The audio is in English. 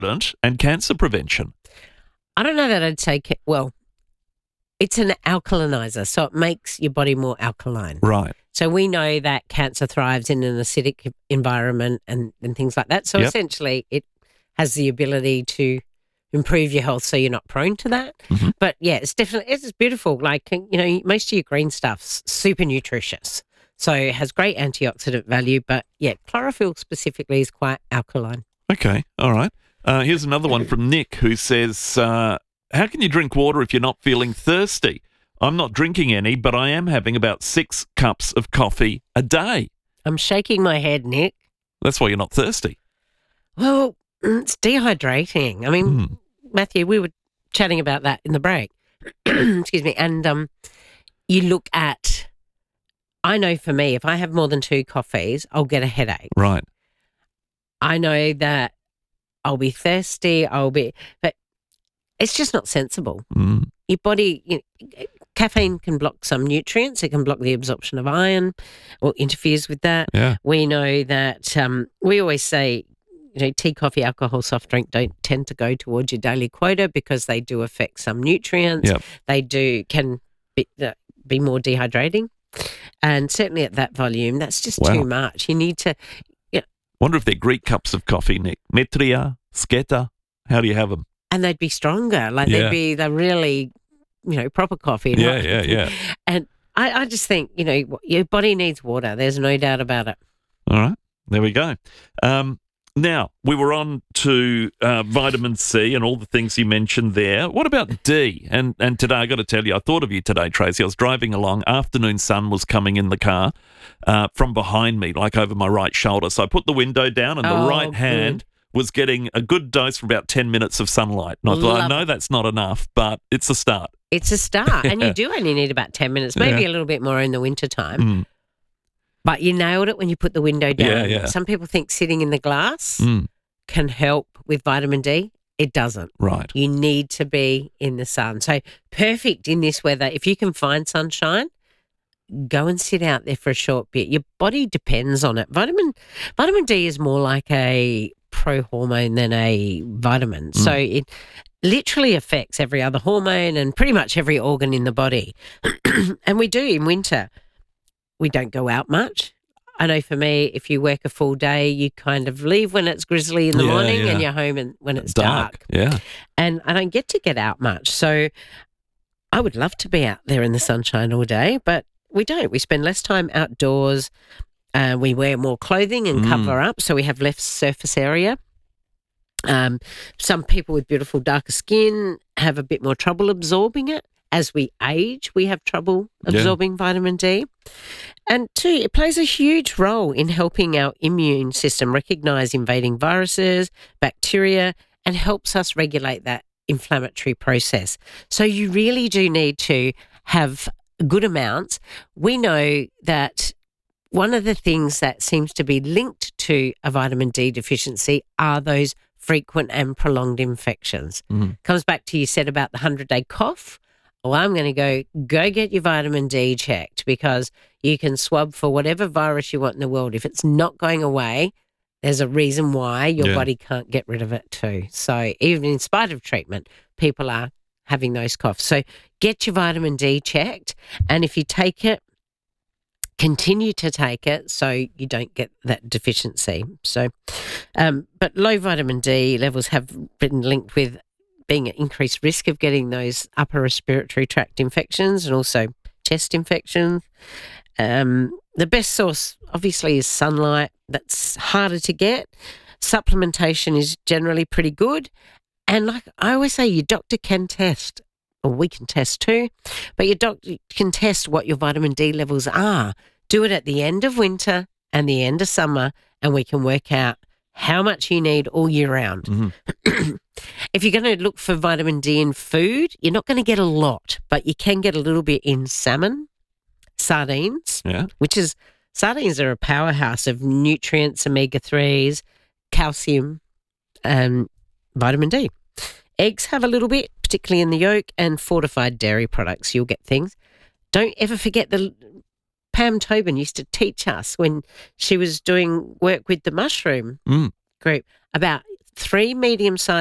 antioxidant and cancer prevention. I don't know that I'd say, it's an alkalinizer, so it makes your body more alkaline. Right. So we know that cancer thrives in an acidic environment and things like that. So essentially it has the ability to improve your health so you're not prone to that. Mm-hmm. But yeah, it's beautiful. Like, most of your green stuff's super nutritious. So it has great antioxidant value. But yeah, chlorophyll specifically is quite alkaline. Okay. All right. Here's another one from Nick who says, how can you drink water if you're not feeling thirsty? I'm not drinking any, but I am having about 6 cups of coffee a day. I'm shaking my head, Nick. That's why you're not thirsty. Well, it's dehydrating. I mean, Matthew, we were chatting about that in the break. Excuse me. And you look at, I know for me, if I have more than 2 coffees, I'll get a headache. Right. I know that I'll be thirsty, but it's just not sensible. Your body, caffeine can block some nutrients. It can block the absorption of iron or interferes with that. Yeah. We know that we always say, tea, coffee, alcohol, soft drink don't tend to go towards your daily quota because they do affect some nutrients. Yep. They can be more dehydrating. And certainly at that volume, that's just too much. You need to... Wonder if they're Greek cups of coffee, Nick. Metria, Sketa, how do you have them? And they'd be stronger. Like they'd be the really, proper coffee. Yeah. And I just think, your body needs water. There's no doubt about it. All right. There we go. Now, we were on to vitamin C and all the things you mentioned there. What about D? And today, I got to tell you, I thought of you today, Tracy. I was driving along. Afternoon sun was coming in the car from behind me, like over my right shoulder. So I put the window down and the right hand was getting a good dose for about 10 minutes of sunlight. And I thought, I know that's not enough, but it's a start. It's a start. And you do only need about 10 minutes, maybe a little bit more in the wintertime. But you nailed it when you put the window down. Yeah. Some people think sitting in the glass can help with vitamin D. It doesn't. Right. You need to be in the sun. So perfect in this weather. If you can find sunshine, go and sit out there for a short bit. Your body depends on it. Vitamin D is more like a pro-hormone than a vitamin. So it literally affects every other hormone and pretty much every organ in the body. And we do in winter. We don't go out much. I know for me, if you work a full day, you kind of leave when it's grizzly in the morning and you're home when it's dark. Yeah. And I don't get out much. So I would love to be out there in the sunshine all day, but we don't. We spend less time outdoors. We wear more clothing and cover up, so we have less surface area. Some people with beautiful darker skin have a bit more trouble absorbing it. As we age, we have trouble absorbing vitamin D. And 2, it plays a huge role in helping our immune system recognise invading viruses, bacteria, and helps us regulate that inflammatory process. So you really do need to have good amounts. We know that one of the things that seems to be linked to a vitamin D deficiency are those frequent and prolonged infections. Comes back to you said about the 100-day cough. Well, I'm going to go get your vitamin D checked because you can swab for whatever virus you want in the world. If it's not going away, there's a reason why your body can't get rid of it too. So even in spite of treatment, people are having those coughs. So get your vitamin D checked. And if you take it, continue to take it so you don't get that deficiency. So, but low vitamin D levels have been linked with being at increased risk of getting those upper respiratory tract infections and also chest infections. The best source, obviously, is sunlight. That's harder to get. Supplementation is generally pretty good. And like I always say, your doctor can test, or we can test too, but your doctor can test what your vitamin D levels are. Do it at the end of winter and the end of summer, and we can work out how much you need all year round. If you're going to look for vitamin D in food, you're not going to get a lot, but you can get a little bit in salmon, sardines, sardines are a powerhouse of nutrients, omega-3s, calcium, and vitamin D. Eggs have a little bit, particularly in the yolk, and fortified dairy products. You'll get things. Don't ever forget Pam Tobin used to teach us when she was doing work with the mushroom group about 3 medium-sized